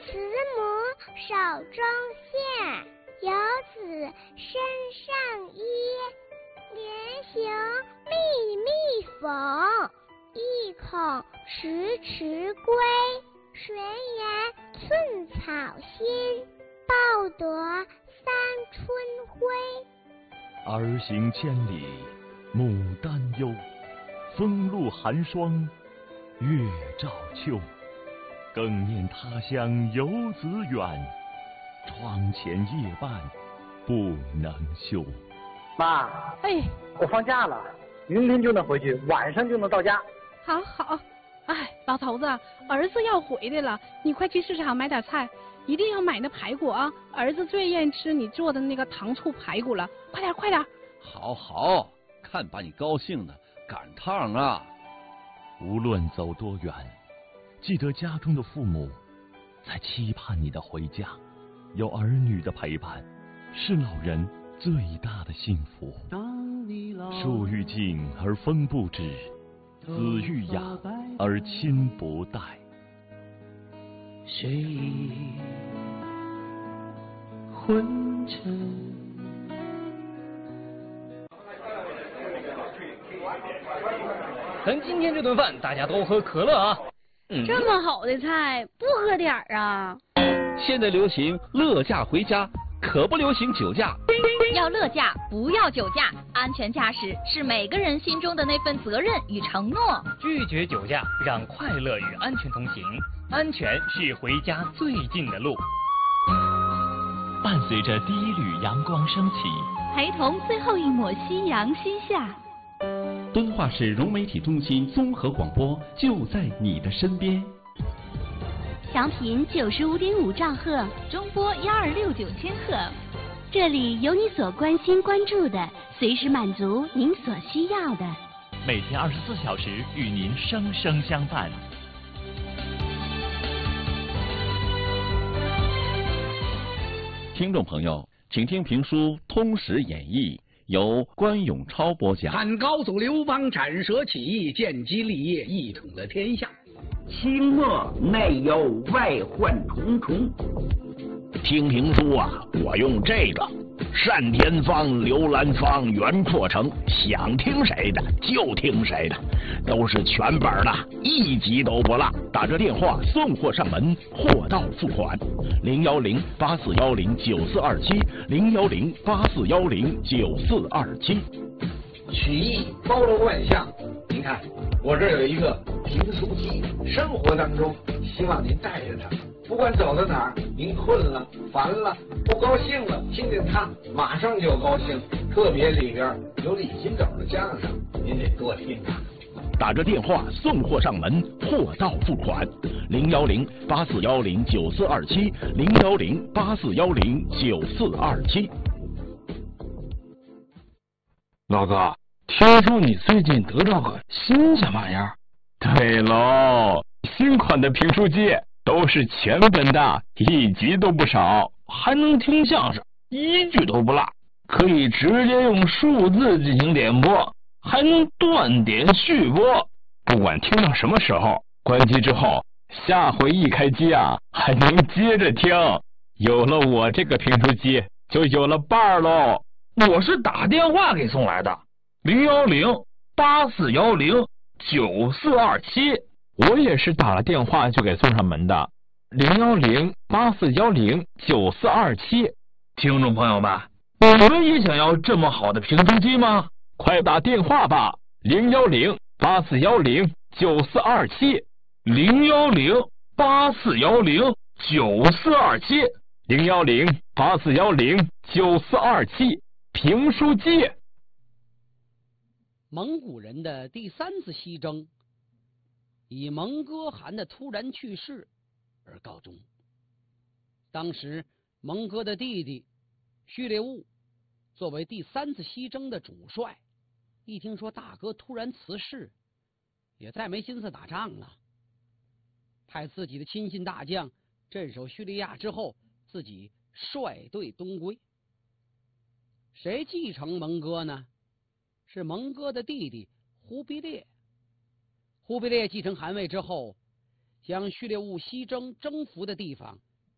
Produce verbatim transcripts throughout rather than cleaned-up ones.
慈母手中线，游子身上衣。连行密密缝，意恐迟迟归。谁言寸草心，报得三春晖。 儿行千里母担忧，风露寒霜月照秋。更念他乡游子远，窗前夜半不能休。 妈， 哎， 我放假了，明天就能回去，晚上就能到家。 好好，哎，老头子，儿子要回来了，你快去市场买点菜，一定要买那排骨啊！儿子最愿意吃你做的那个糖醋排骨了，快点快点！ 好好，看把你高兴的，赶趟啊！ 无论走多远，记得家中的父母在期盼你的回家，有儿女的陪伴，是老人最大的幸福。树欲静而风不止，子欲养而亲不待。 谁已昏沉？ 咱今天这顿饭大家都喝可乐啊！ 嗯、这么好的菜，不喝点儿啊？ 现在流行乐驾回家，可不流行酒驾。 要乐驾，不要酒驾。安全驾驶是每个人心中的那份责任与承诺。 拒绝酒驾，让快乐与安全同行。安全是回家最近的路。 伴随着第一缕阳光升起， 陪同最后一抹夕阳西下。 敦化市融媒体中心综合广播就在你的身边。 调频九十五点五兆赫， 中波幺二六九千赫。 这里有你所关心关注的，随时满足您所需要的。 每天二十四小时与您生生相伴。 听众朋友，请听评书《通史演义》，由关永超播讲。 汉高祖刘邦斩蛇起义，建基立业，一统了天下。 清末内忧外患重重。 听评书啊，我用这个单田芳、刘兰芳、袁阔成，想听谁的就听谁的，都是全本的，一集都不落。打着电话送货上门，货到付款。零幺零八四幺零九四二七，零幺零八四幺零九四二七。 曲艺包罗万象，您看我这有一个评书机，生活当中希望您带着它。不管走到哪儿，您困了、烦了、不高兴了，听见它马上就高兴。特别里边有李金斗的相声，您得多听啊。 打着电话送货上门，货到付款。零幺零八四幺零九四二七，零幺零八四幺零九四二七。 老哥，听说你最近得到个新鲜玩意儿？ 对喽，新款的评书机。都是全本的，一集都不少， 还能听相声，一句都不落，可以直接用数字进行点播，还能断点续播。 不管听到什么时候，关机之后，下回一开机啊，还能接着听。有了我这个评书机，就有了伴儿喽。 我是打电话给送来的，零幺零八四幺零九四二七。 我也是打了电话就给送上门的，零幺零八四幺零九四二七。 听众朋友们，你们也想要这么好的评书机吗？ 快打电话吧，零幺零八四幺零九四二七， 零幺零八四幺零九四二七， 零幺零八四幺零九四二七，评书机。 蒙古人的第三次西征以蒙哥汗的突然去世而告终。当时蒙哥的弟弟序列兀作为第三次西征的主帅，一听说大哥突然辞世，也再没心思打仗了，派自己的亲信大将镇守叙利亚之后，自己率队东归。谁继承蒙哥呢？是蒙哥的弟弟忽必烈。忽必烈继承汗位之后，将序列兀西征征服的地方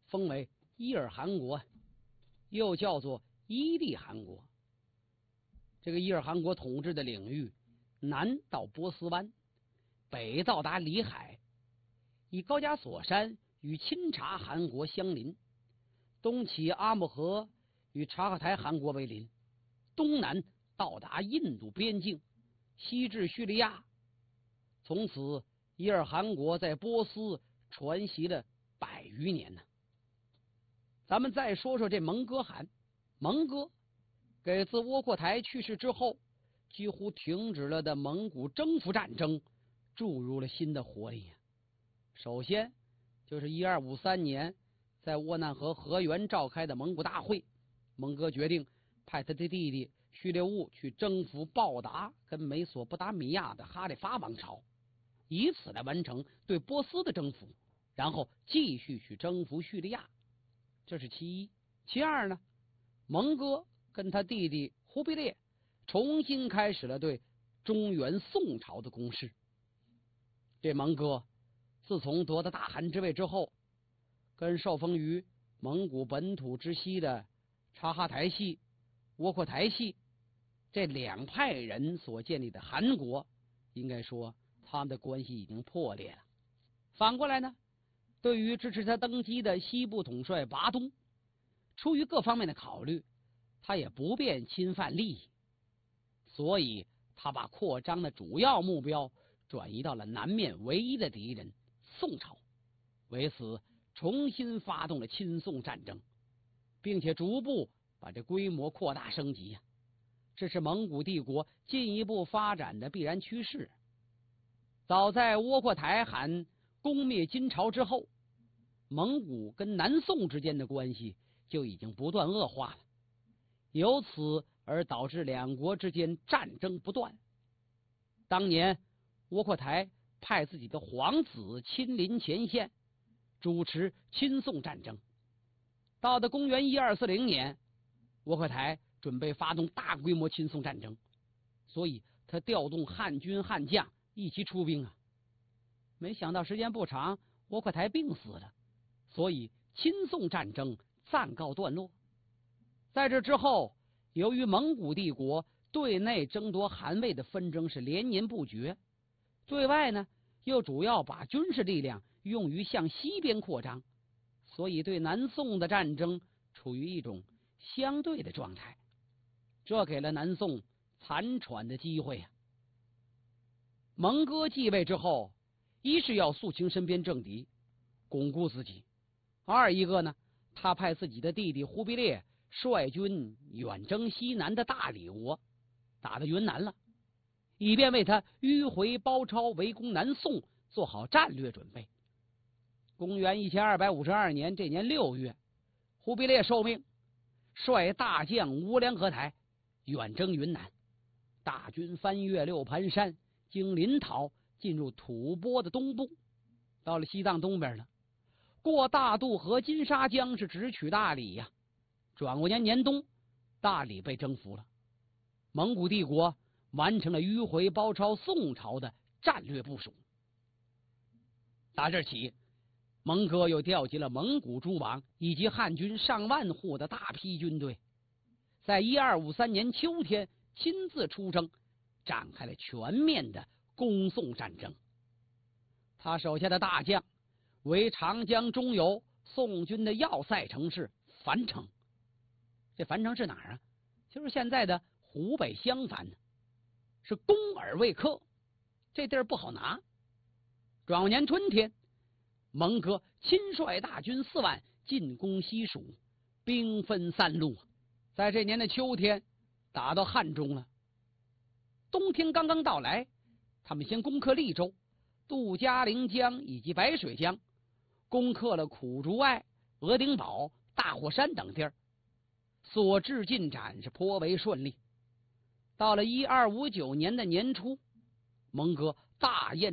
封为伊尔汗国，又叫做伊利汗国。这个伊尔汗国统治的领域，南到波斯湾，北到达里海，以高加索山与钦察汗国相邻，东起阿姆河与察哈台汗国为邻，东南到达印度边境，西至叙利亚。从此伊尔汗国在波斯传习了百余年呢。咱们再说说这蒙哥汗。蒙哥给自窝阔台去世之后，几乎停止了的蒙古征服战争注入了新的活力。首先就是一二五三年在沃难河河源召开的蒙古大会，蒙哥决定派他的弟弟序列兀去征服鲍达跟美索不达米亚的哈里发王朝，以此来完成对波斯的征服，然后继续去征服叙利亚。这是其一。其二呢，蒙哥跟他弟弟忽必烈重新开始了对中原宋朝的攻势。这蒙哥自从夺得大汗之位之后，跟受封于蒙古本土之西的察哈台系、窝阔台系这两派人所建立的汗国，应该说他们的关系已经破裂了。反过来呢，对于支持他登基的西部统帅拔东，出于各方面的考虑，他也不便侵犯利益，所以他把扩张的主要目标转移到了南面唯一的敌人宋朝，为此重新发动了亲宋战争，并且逐步把这规模扩大升级呀、啊，这是蒙古帝国进一步发展的必然趋势。早在窝阔台汗攻灭金朝之后，蒙古跟南宋之间的关系就已经不断恶化了，由此而导致两国之间战争不断。当年窝阔台派自己的皇子亲临前线，主持亲宋战争。到了公元一二四零年，窝阔台准备发动大规模亲宋战争，所以他调动汉军汉将一起出兵啊。没想到时间不长，窝阔台病死了，所以亲宋战争暂告段落。在这之后，由于蒙古帝国对内争夺汗位的纷争是连年不绝，对外呢又主要把军事力量用于向西边扩张，所以对南宋的战争处于一种相对的状态，这给了南宋残喘的机会啊。蒙哥继位之后，一是要肃清身边政敌，巩固自己；二一个呢，他派自己的弟弟忽必烈率军远征西南的大理国，打到云南了，以便为他迂回包抄围攻南宋做好战略准备。公元一千二百五十二年这年六月，忽必烈受命率大将乌梁合台远征云南，大军翻越六盘山，经临洮进入吐蕃的东部，到了西藏东边了，过大渡河金沙江是直取大理呀、啊。转过年年冬，大理被征服了，蒙古帝国完成了迂回包抄宋朝的战略部署。打这起，蒙哥又调集了蒙古诸王以及汉军上万户的大批军队，在一二五三年秋天亲自出征，展开了全面的攻宋战争。他手下的大将为长江中游宋军的要塞城市樊城。这樊城是哪儿啊？就是现在的湖北襄樊，是攻而未克，这地儿不好拿。转过年春天，蒙哥亲率大军四万进攻西蜀，兵分三路，在这年的秋天打到汉中了。冬天刚刚到来，他们先攻克利州、杜嘉陵江以及白水江，攻克了苦竹隘、额丁堡、大火山等地儿，所至进展是颇为顺利。到了一二五九年的年初，蒙哥大宴